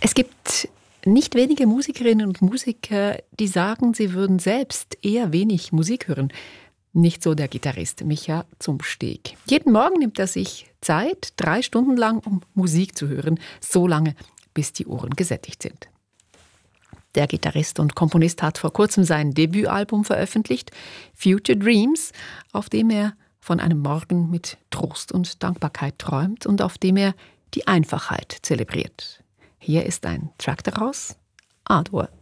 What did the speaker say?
Es gibt nicht wenige Musikerinnen und Musiker, die sagen, sie würden selbst eher wenig Musik hören. Nicht so der Gitarrist Micha Zumsteg. Jeden Morgen nimmt er sich Zeit, 3 Stunden lang, um Musik zu hören. So lange, bis die Ohren gesättigt sind. Der Gitarrist und Komponist hat vor kurzem sein Debütalbum veröffentlicht, Future Dreams, auf dem er von einem Morgen mit Trost und Dankbarkeit träumt und auf dem er die Einfachheit zelebriert. Hier ist ein Track daraus, Artwork.